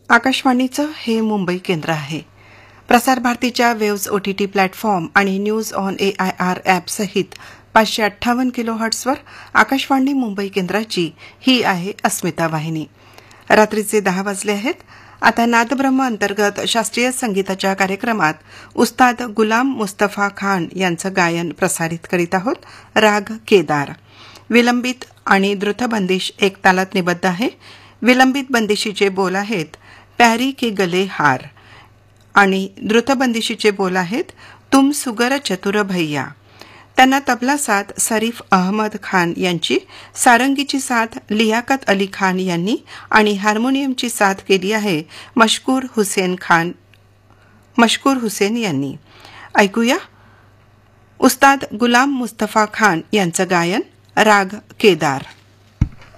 आकाशवाणीचं हे मुंबई केंद्र आहे. प्रसार भारतीच्या वेव्ज ओटीटी प्लॅटफॉर्म आणि news on AIR ॲपसहित 558 किलोहर्ट्झवर Akashvani Mumbai केंद्राची ही आहे अस्मिता वाहिनी. रात्रीचे 10 वाजले आहेत. आता नादब्रह्म अंतर्गत शास्त्रीय संगीताच्या कार्यक्रमात उस्ताद गुलाम मुस्तफा खान यांचं गायन प्रसारित करीत आहोत. राग केदार. विलंबित आणि द्रुतबंदिश एक तालात निबद्ध आहे. विलंबित बंदिशीचे बोल आहेत प्यारी के गले हार आणि द्रुतबंदिशीचे बोल आहेत तुम सुगर चतुर भैया. त्यांना तबला साथ सरीफ अहमद खान यांची, सारंगीची साथ लियाकत अली खान यांनी आणि हार्मोनियमची साथ केली आहे मशकूर हुसेन यांनी. ऐकूया उस्ताद गुलाम मुस्तफा खान यांचं गायन राग केदार.